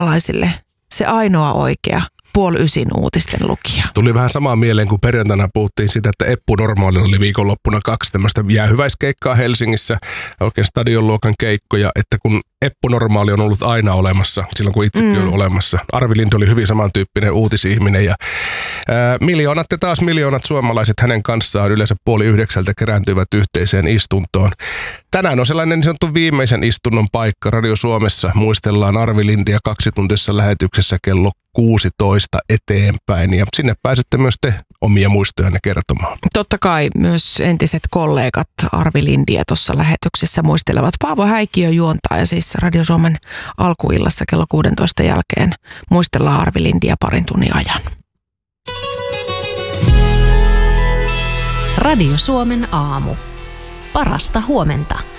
suomalaisille se ainoa oikea 8:30 uutisten lukija. Tuli vähän samaa mieleen, kun perjantaina puhuttiin sitä, että Eppu Normaalilla oli viikonloppuna 2 tämmöistä jäähyväiskeikkaa Helsingissä, oikein stadionluokan keikkoja, että kun Eppu Normaali on ollut aina olemassa, silloin kun itsekin on olemassa. Arvi Lindh oli hyvin samantyyppinen uutisihminen ja miljoonat ja taas miljoonat suomalaiset hänen kanssaan yleensä 8:30 kerääntyivät yhteiseen istuntoon. Tänään on sellainen niin sanottu viimeisen istunnon paikka Radio Suomessa. Muistellaan Arvi Lindhiä 2-tuntisessa lähetyksessä kello 16 eteenpäin ja sinne pääsette myös te omia muistojanne kertomaan. Totta kai myös entiset kollegat Arvi Lindhiä tuossa lähetyksessä muistelevat. Paavo Häikiö juontaa ja siis Radio Suomen alkuillassa kello 16 jälkeen muistellaan Arvi Lindhiä parin tunnin ajan. Radio Suomen aamu. Parasta huomenta.